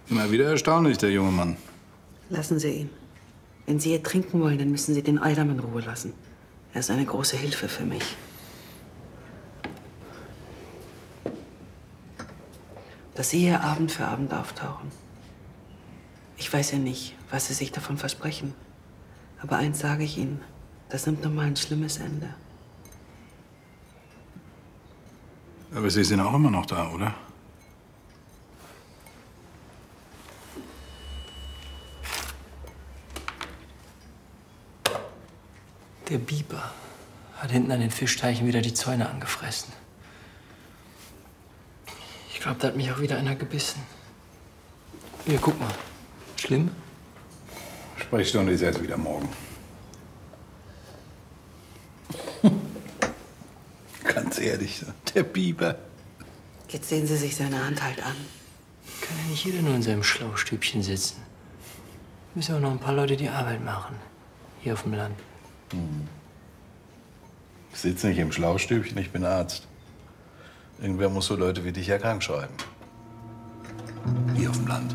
Immer wieder erstaunlich, der junge Mann. Lassen Sie ihn. Wenn Sie hier trinken wollen, dann müssen Sie den Eidam in Ruhe lassen. Er ist eine große Hilfe für mich. Dass Sie hier Abend für Abend auftauchen. Ich weiß ja nicht, was Sie sich davon versprechen. Aber eins sage ich Ihnen, das nimmt noch mal ein schlimmes Ende. Aber Sie sind auch immer noch da, oder? Der Biber hat hinten an den Fischteichen wieder die Zäune angefressen. Ich glaube, da hat mich auch wieder einer gebissen. Hier, guck mal. Schlimm? Sprechstunde ist erst wieder morgen. Ganz ehrlich, der Biber. Jetzt sehen Sie sich seine Hand halt an. Kann ja nicht jeder nur in seinem Schlaustübchen sitzen. Müssen auch noch ein paar Leute die Arbeit machen. Hier auf dem Land. Ich sitze nicht im Schlaustübchen, ich bin Arzt. Irgendwer muss so Leute wie dich ja krank schreiben. Hier auf dem Land.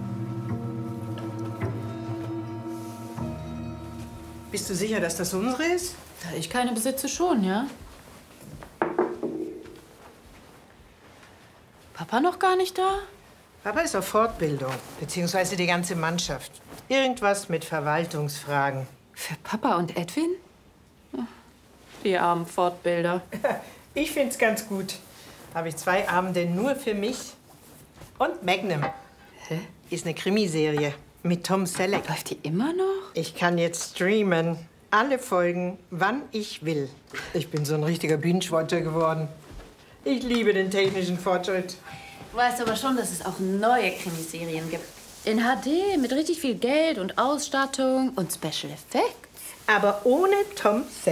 Bist du sicher, dass das unsere ist? Da ich keine besitze, schon, ja? Papa noch gar nicht da? Papa ist auf Fortbildung, beziehungsweise die ganze Mannschaft. Irgendwas mit Verwaltungsfragen. Für Papa und Edwin? Ach, die armen Fortbilder. Ich find's ganz gut. Habe ich 2 Abende nur für mich. Und Magnum. Hä? Ist eine Krimiserie mit Tom Selleck. Läuft die immer noch? Ich kann jetzt streamen. Alle Folgen, wann ich will. Ich bin so ein richtiger Binge-Watcher geworden. Ich liebe den technischen Fortschritt. Du weißt aber schon, dass es auch neue Krimiserien gibt. In HD, mit richtig viel Geld und Ausstattung und Special Effects. Aber ohne Tom Selleck.